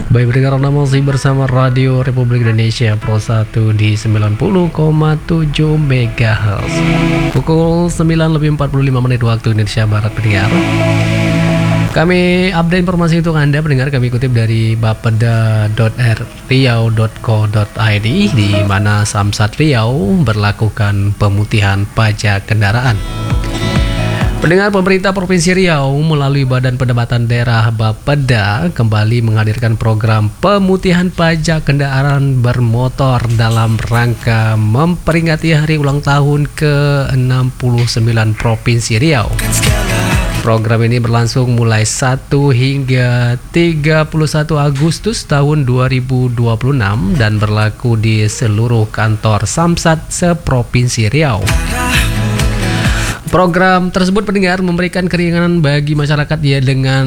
Baik, pendengar Anda masih bersama Radio Republik Indonesia Pro 1 di 90,7 MHz. Pukul 9:45 waktu Indonesia Barat, pendengar. Kami update informasi untuk Anda, pendengar. Kami kutip dari bapeda.riau.co.id, di mana Samsat Riau berlakukan pemutihan pajak kendaraan. Pendengar, pemerintah Provinsi Riau melalui Badan Pendapatan Daerah Bapeda kembali menghadirkan program pemutihan pajak kendaraan bermotor dalam rangka memperingati hari ulang tahun ke-69 Provinsi Riau. Program ini berlangsung mulai 1 hingga 31 Agustus tahun 2026 dan berlaku di seluruh kantor Samsat se-Provinsi Riau. Program tersebut, pendengar, memberikan keringanan bagi masyarakat dengan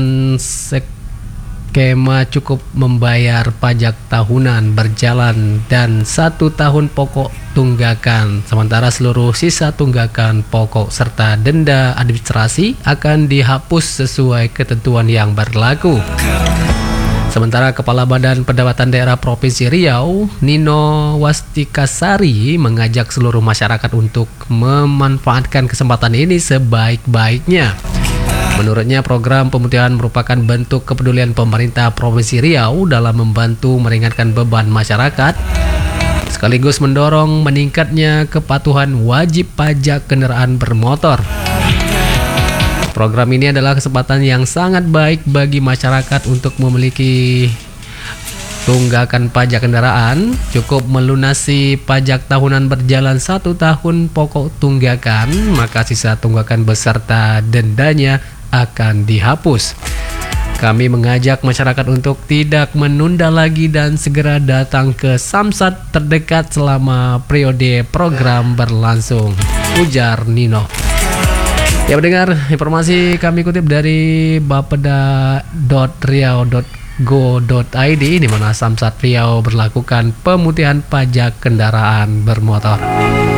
skema cukup membayar pajak tahunan berjalan dan 1 tahun pokok tunggakan, sementara seluruh sisa tunggakan pokok serta denda administrasi akan dihapus sesuai ketentuan yang berlaku. Sementara Kepala Badan Pendapatan Daerah Provinsi Riau, Nino Wastikasari, mengajak seluruh masyarakat untuk memanfaatkan kesempatan ini sebaik-baiknya. Menurutnya, program pemutihan merupakan bentuk kepedulian pemerintah Provinsi Riau dalam membantu meringankan beban masyarakat, sekaligus mendorong meningkatnya kepatuhan wajib pajak kendaraan bermotor. Program ini adalah kesempatan yang sangat baik bagi masyarakat untuk memiliki tunggakan pajak kendaraan, cukup melunasi pajak tahunan berjalan 1 tahun pokok tunggakan, maka sisa tunggakan beserta dendanya akan dihapus. Kami mengajak masyarakat untuk tidak menunda lagi dan segera datang ke Samsat terdekat selama periode program berlangsung, ujar Nino. Ya, pendengar, informasi kami kutip dari bapeda.riau.go.id, di mana Samsat Riau berlakukan pemutihan pajak kendaraan bermotor.